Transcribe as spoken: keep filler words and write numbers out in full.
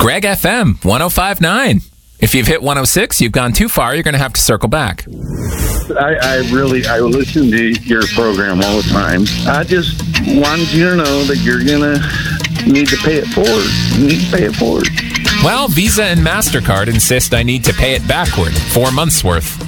Greg F M, one oh five point nine. If you've hit one oh six, you've gone too far. You're going to have to circle back. I, I really, I listen to your program all the time. I just wanted you to know that you're going to need to pay it forward. You need to pay it forward. Well, Visa and MasterCard insist I need to pay it backward, four months worth.